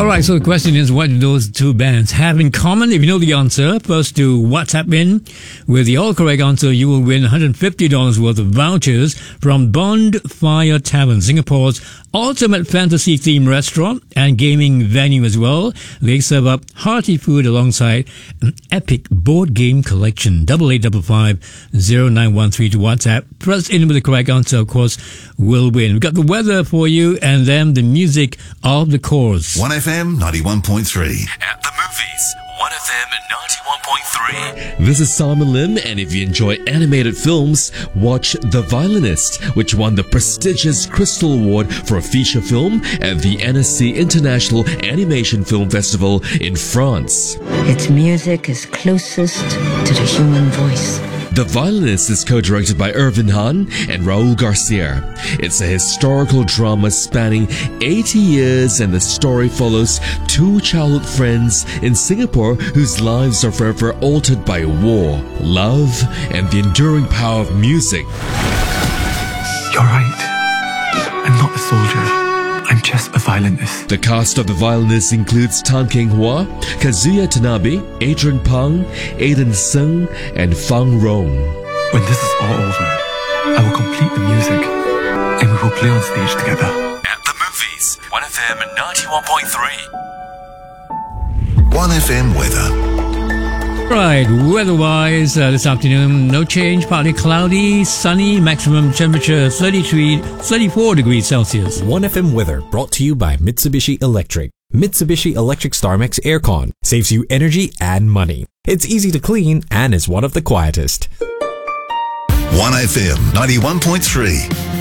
Alright, so the question is, what do those two bands have in common? If you know the answer, first do WhatsApp in. With the all correct answer, you will win $150 worth of vouchers from Bonfire Tavern, Singapore's ultimate fantasy themed restaurant and gaming venue as well. They serve up hearty food alongside an epic board game collection. 8855-0913 to WhatsApp. Press in with the correct answer, of course, will win. We've got the weather for you and then the music of the course. 1FM 91.3. At the movies, 1FM 91.3. This is Simon Lim, and if you enjoy animated films, watch The Violinist, which won the prestigious Crystal Award for a feature film at the Annecy International Animation Film Festival in France. Its music is closest to the human voice. The Violinist is co-directed by Irvin Han and Raul Garcia. It's a historical drama spanning 80 years, and the story follows two childhood friends in Singapore whose lives are forever altered by war, love, and the enduring power of music. You're right. I'm not a soldier. I'm just a violinist. The cast of The Violinist includes Tan Keng Hua, Kazuya Tanabe, Adrian Pang, Aidan Sung, and Fang Rong. When this is all over, I will complete the music and we will play on stage together. At the movies, 1FM 91.3. 1FM weather. Right, weather-wise, this afternoon, no change, partly cloudy, sunny, maximum temperature 34 degrees Celsius. 1FM weather brought to you by Mitsubishi Electric. Mitsubishi Electric StarMax Aircon saves you energy and money. It's easy to clean and is one of the quietest. 1FM 91.3.